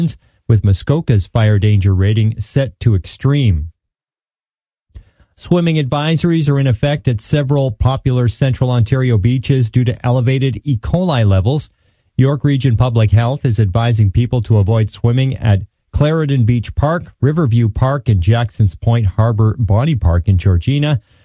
with Muskoka's fire danger rating set to extreme. Swimming advisories are in effect at several popular Central Ontario beaches due to elevated E. coli levels. York Region Public Health is advising people to avoid swimming at Clarendon Beach Park, Riverview Park, and Jackson's Point Harbor Body Park in Georgina,